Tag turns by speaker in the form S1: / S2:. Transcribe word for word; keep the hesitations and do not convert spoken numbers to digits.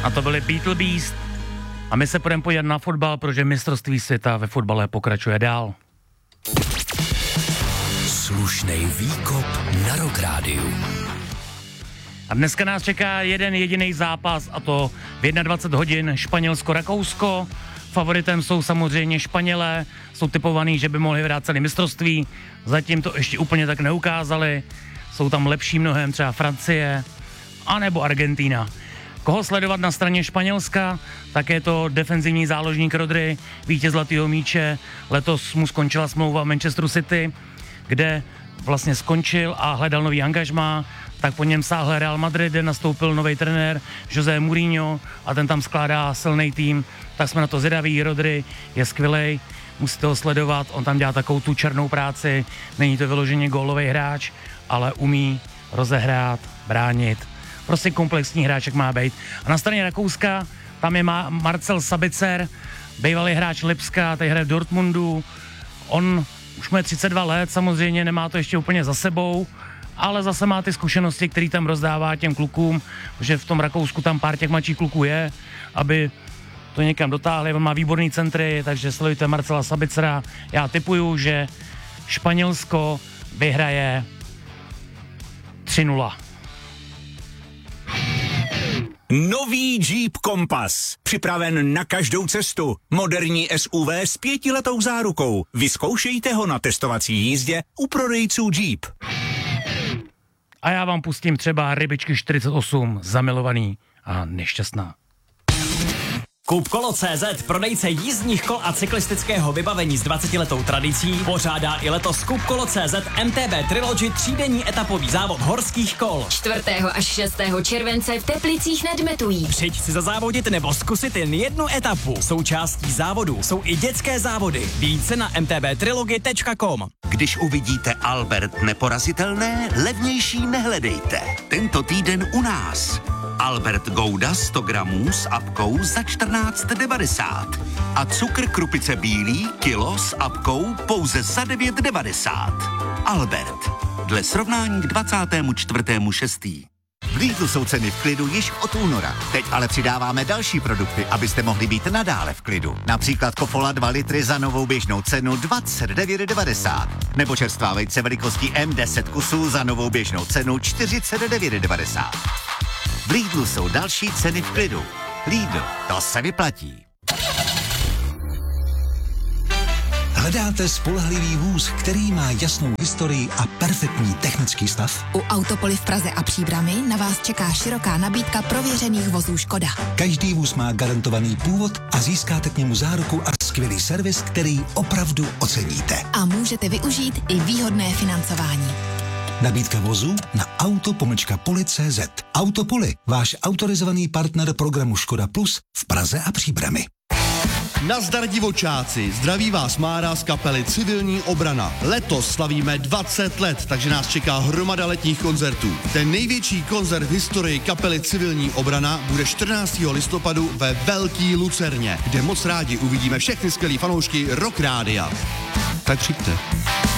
S1: A to byly Beatle Beast. A my se půjdeme podívat na fotbal, protože mistrovství světa ve fotbale pokračuje dál.
S2: Slušnej výkop na Rock Rádiu.
S1: A dneska nás čeká jeden jediný zápas, a to v dvacet jedna hodin Španělsko-Rakousko. Favoritem jsou samozřejmě Španělé, jsou typovaný, že by mohli vyhrát celé mistrovství. Zatím to ještě úplně tak neukázali. Jsou tam lepší mnohem, třeba Francie, anebo Argentína. Koho sledovat na straně Španělska, tak je to defenzivní záložník Rodri, vítěz zlatého míče. Letos mu skončila smlouva v Manchesteru City, kde vlastně skončil a hledal nový angažmá, tak po něm sáhl Real Madrid, kde nastoupil nový trenér José Mourinho a ten tam skládá silný tým, tak jsme na to zvědaví. Rodri je skvělej, musíte ho sledovat, on tam dělá takovou tu černou práci, není to vyloženě gólový hráč, ale umí rozehrát, bránit, prostě komplexní hráč, jak má být. A na straně Rakouska tam je Ma- Marcel Sabitzer, bývalý hráč Lipska, teď hraje v Dortmundu, on už má třicet dva let, samozřejmě nemá to ještě úplně za sebou, ale zase má ty zkušenosti, které tam rozdává těm klukům, že v tom Rakousku tam pár těch mladších kluků je, aby to někam dotáhli, on má výborný centry, takže sledujte Marcela Sabitzera. Já tipuju, že Španělsko vyhraje tři nula.
S3: Nový Jeep Compass. Připraven na každou cestu. Moderní S U V s pětiletou zárukou. Vyzkoušejte ho na testovací jízdě u prodejců Jeep.
S1: A já vám pustím třeba Rybičky čtyřicet osm, zamilovaný a nešťastná.
S4: Kupkolo tečka cé zet, prodejce jízdních kol a cyklistického vybavení s dvacetiletou tradicí, pořádá i letos Kupkolo tečka cé zet M T B Trilogy třídenní etapový závod horských kol.
S5: čtvrtého až šestého července v Teplicích nad Metují.
S4: Přijď si zazávodit nebo zkusit jen jednu etapu. Součástí závodu jsou i dětské závody. Více na m t b trilogy tečka com.
S6: Když uvidíte Albert neporazitelné, levnější nehledejte. Tento týden u nás. Albert Gouda sto gramů s apkou za čtrnáct devadesát. A cukr Krupice bílý kilo s apkou pouze za devět devadesát. Albert. Dle srovnání k dvacátému čtvrtému šestého
S7: V Lidlu jsou ceny v klidu již od února. Teď ale přidáváme další produkty, abyste mohli být nadále v klidu. Například Coca-Cola dva litry za novou běžnou cenu dvacet devět devadesát. Nebo čerstvá vejce velikostí M deset kusů za novou běžnou cenu čtyřicet devět devadesát. V Lidlu jsou další ceny v klidu. Lidl, to se vyplatí.
S8: Hledáte spolehlivý vůz, který má jasnou historii a perfektní technický stav?
S9: U Autopoly v Praze a Příbrami na vás čeká široká nabídka prověřených vozů Škoda.
S8: Každý vůz má garantovaný původ a získáte k němu záruku a skvělý servis, který opravdu oceníte.
S9: A můžete využít i výhodné financování.
S8: Nabídka vozu na auto-poli tečka cé zet. Autopoly, váš autorizovaný partner programu Škoda Plus v Praze a Příbrami.
S10: Nazdar divočáci, zdraví vás Mára z kapely Civilní obrana. Letos slavíme dvacet let, takže nás čeká hromada letních koncertů. Ten největší koncert v historii kapely Civilní obrana bude čtrnáctého listopadu ve Velký Lucerně, kde moc rádi uvidíme všechny skvělý fanoušky Rock Rádia. Tak přijďte.